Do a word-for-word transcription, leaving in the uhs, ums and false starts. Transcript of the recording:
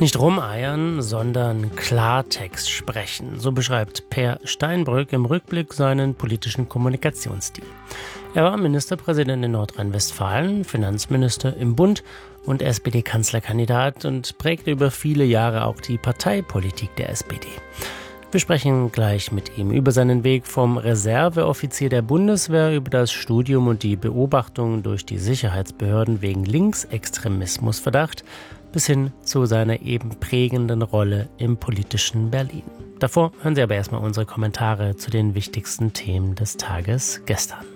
Nicht rumeiern, sondern Klartext sprechen. So beschreibt Per Steinbrück im Rückblick seinen politischen Kommunikationsstil. Er war Ministerpräsident in Nordrhein-Westfalen, Finanzminister im Bund und S P D-Kanzlerkandidat und prägte über viele Jahre auch die Parteipolitik der S P D. Wir sprechen gleich mit ihm über seinen Weg vom Reserveoffizier der Bundeswehr über das Studium und die Beobachtung durch die Sicherheitsbehörden wegen Linksextremismusverdacht bis hin zu seiner eben prägenden Rolle im politischen Berlin. Davor hören Sie aber erstmal unsere Kommentare zu den wichtigsten Themen des Tages gestern.